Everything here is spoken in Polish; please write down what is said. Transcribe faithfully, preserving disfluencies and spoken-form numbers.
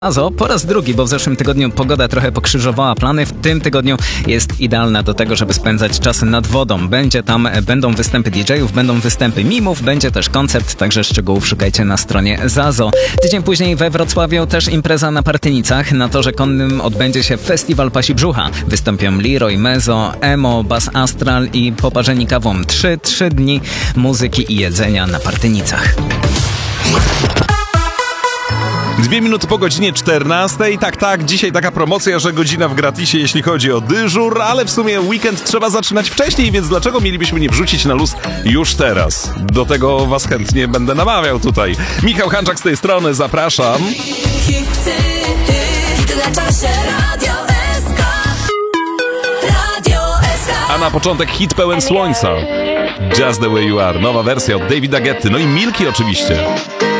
Azo po raz drugi, bo w zeszłym tygodniu pogoda trochę pokrzyżowała plany. W tym tygodniu jest idealna do tego, żeby spędzać czas nad wodą. Będzie tam, będą występy D J ów, będą występy mimów, będzie też koncert, także szczegółów szukajcie na stronie Zazo. Tydzień później we Wrocławiu też impreza na Partynicach. Na torze konnym odbędzie się festiwal Pasi Brzucha. Wystąpią Leroy, Mezo, Emo, Bass Astral i Poparzeni Kawą. Trzy, trzy dni muzyki i jedzenia na Partynicach. Dwie minuty po godzinie czternastej. Tak, tak, dzisiaj taka promocja, że godzina w gratisie, jeśli chodzi o dyżur, ale w sumie weekend trzeba zaczynać wcześniej, więc dlaczego mielibyśmy nie wrzucić na luz już teraz? Do tego was chętnie będę namawiał tutaj. Michał Hanczak z tej strony, zapraszam. A na początek hit pełen słońca. Just the way you are. Nowa wersja od Davida Guetty, no i Milki oczywiście.